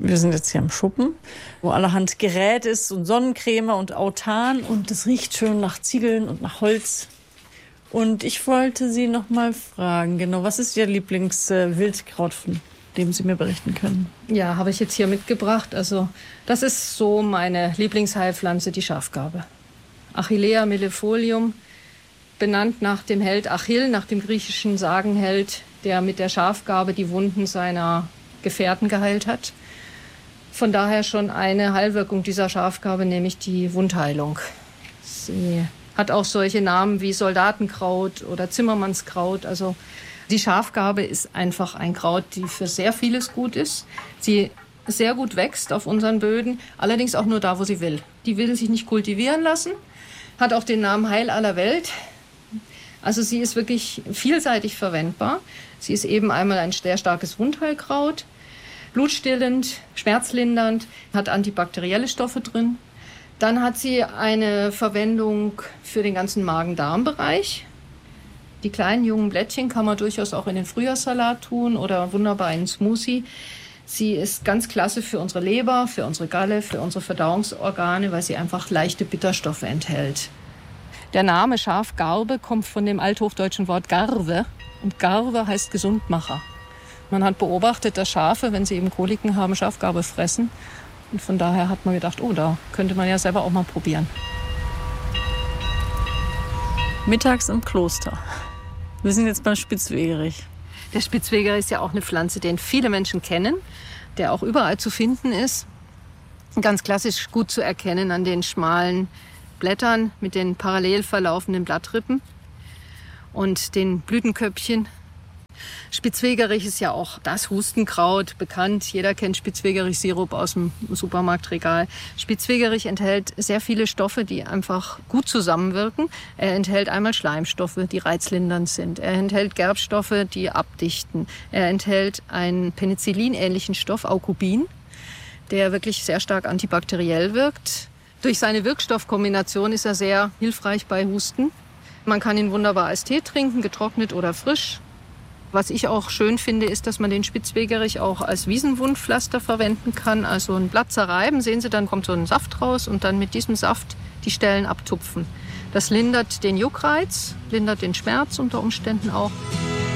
Wir sind jetzt hier im Schuppen, wo allerhand Gerät ist und Sonnencreme und Autan. Und es riecht schön nach Ziegeln und nach Holz. Und ich wollte Sie noch mal fragen, genau, was ist Ihr Lieblingswildkraut, von dem Sie mir berichten können? Ja, habe ich jetzt hier mitgebracht. Also das ist so meine Lieblingsheilpflanze, die Schafgarbe. Achillea millefolium, benannt nach dem Held Achill, nach dem griechischen Sagenheld, der mit der Schafgarbe die Wunden seiner Gefährten geheilt hat. Von daher schon eine Heilwirkung dieser Schafgarbe, nämlich die Wundheilung. Sie hat auch solche Namen wie Soldatenkraut oder Zimmermannskraut. Also die Schafgarbe ist einfach ein Kraut, die für sehr vieles gut ist. Sie sehr gut wächst auf unseren Böden, allerdings auch nur da, wo sie will. Die will sich nicht kultivieren lassen, hat auch den Namen Heil aller Welt. Also sie ist wirklich vielseitig verwendbar. Sie ist eben einmal ein sehr starkes Wundheilkraut, blutstillend, schmerzlindernd, hat antibakterielle Stoffe drin. Dann hat sie eine Verwendung für den ganzen Magen-Darm-Bereich. Die kleinen jungen Blättchen kann man durchaus auch in den Frühjahrssalat tun oder wunderbar in einen Smoothie. Sie ist ganz klasse für unsere Leber, für unsere Galle, für unsere Verdauungsorgane, weil sie einfach leichte Bitterstoffe enthält. Der Name Schafgarbe kommt von dem althochdeutschen Wort Garve. Und Garve heißt Gesundmacher. Man hat beobachtet, dass Schafe, wenn sie eben Koliken haben, Schafgarbe fressen. Und von daher hat man gedacht, oh, da könnte man ja selber auch mal probieren. Mittags im Kloster. Wir sind jetzt beim Spitzwegerich. Der Spitzwegerich ist ja auch eine Pflanze, den viele Menschen kennen, der auch überall zu finden ist. Ganz klassisch gut zu erkennen an den schmalen Blättern mit den parallel verlaufenden Blattrippen und den Blütenköpfchen. Spitzwegerich ist ja auch das Hustenkraut, bekannt. Jeder kennt Spitzwegerich-Sirup aus dem Supermarktregal. Spitzwegerich enthält sehr viele Stoffe, die einfach gut zusammenwirken. Er enthält einmal Schleimstoffe, die reizlindernd sind. Er enthält Gerbstoffe, die abdichten. Er enthält einen penicillinähnlichen Stoff, Aucubin, der wirklich sehr stark antibakteriell wirkt. Durch seine Wirkstoffkombination ist er sehr hilfreich bei Husten. Man kann ihn wunderbar als Tee trinken, getrocknet oder frisch. Was ich auch schön finde, ist, dass man den Spitzwegerich auch als Wiesenwundpflaster verwenden kann. Also ein Blatt zerreiben, sehen Sie, dann kommt so ein Saft raus und dann mit diesem Saft die Stellen abtupfen. Das lindert den Juckreiz, lindert den Schmerz unter Umständen auch.